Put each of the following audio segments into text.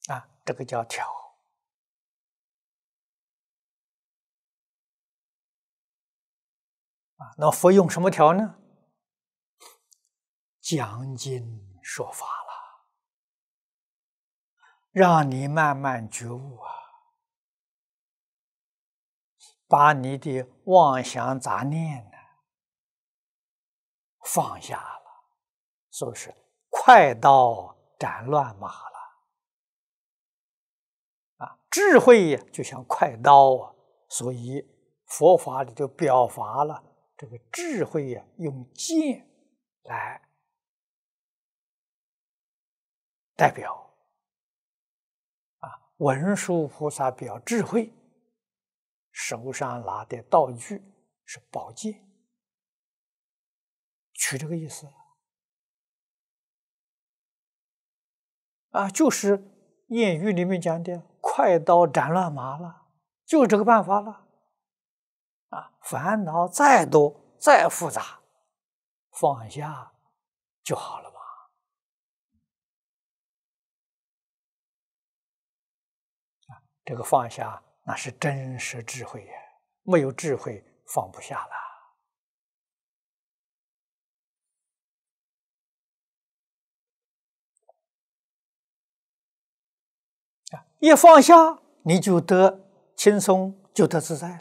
这个叫调。那佛用什么调呢？讲经说法了，让你慢慢觉悟把你的妄想杂念放下了，所以是快刀斩乱麻了。智慧就像快刀所以佛法里就表达了这个智慧用剑来代表文殊菩萨表智慧，手上拿的道具是宝剑，取这个意思就是谚语里面讲的快刀斩乱麻了，就是这个办法了烦恼再多再复杂，放下就好了嘛。这个放下那是真实智慧没有智慧放不下了。一放下你就得轻松，就得自在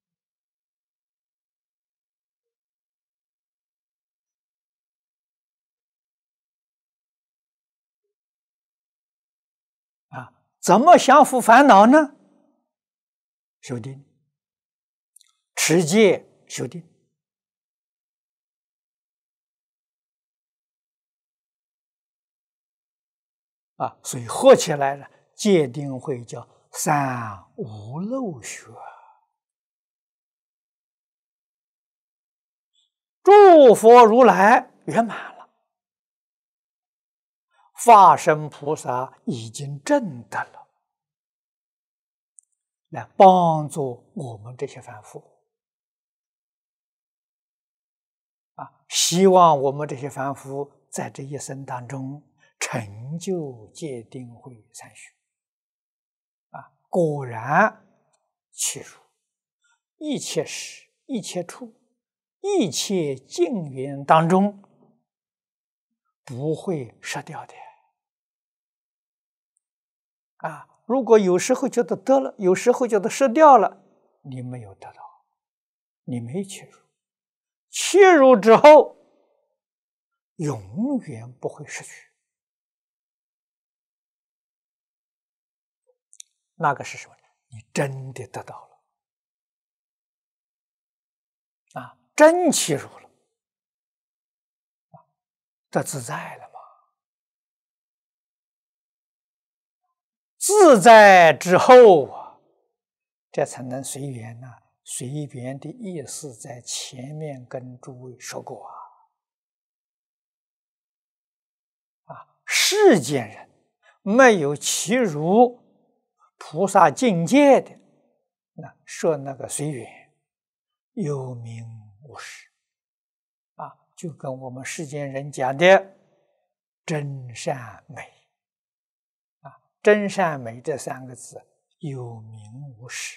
了怎么降伏烦恼呢？修定，持戒修定所以合起来了，戒定慧叫三无漏学。诸佛如来圆满了，法身菩萨已经证得了，来帮助我们这些凡夫希望我们这些凡夫在这一生当中成就戒定慧三学果然契入一切时一切处一切境缘当中不会失掉的如果有时候觉得得了，有时候觉得失掉了，你没有得到，你没契入，契入之后永远不会失去。那个是什么？你真的得到了真契入了这自在了嘛。自在之后这才能随缘随缘的意思在前面跟诸位说过世间人没有契入菩萨境界的说那个随缘有名无实就跟我们世间人讲的真善美真善美这三个字有名无实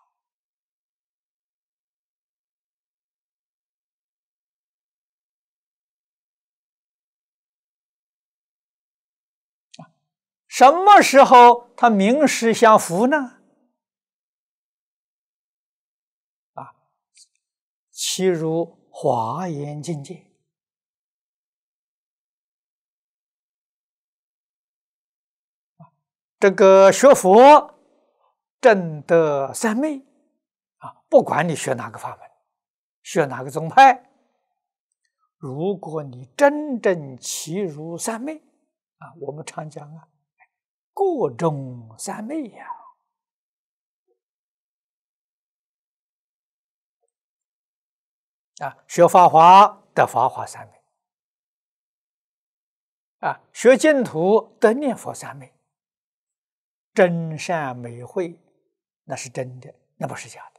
什么时候它名实相符呢？契入华严境界这个学佛证得三昧不管你学哪个法门，学哪个宗派，如果你真正契入三昧我们常讲各种三昧学法华得法华三昧学净土得念佛三昧，真善美慧那是真的，那不是假